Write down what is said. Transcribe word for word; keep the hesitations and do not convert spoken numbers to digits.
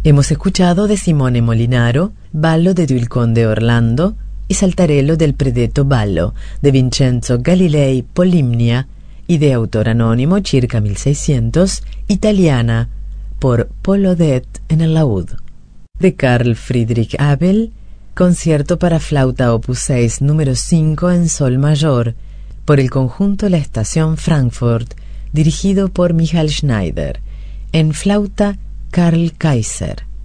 Hemos escuchado de Simone Molinaro, Ballo de Dulcón de Orlando y Saltarello del Predetto Ballo de Vincenzo Galilei Polimnia y de autor anónimo circa mil seiscientos, Italiana, por Paul Odette en el laúd. De Carl Friedrich Abel, concierto para flauta opus seis número cinco en sol mayor, por el conjunto La Estación Frankfurt, dirigido por Michael Schneider, en flauta Karl Kaiser.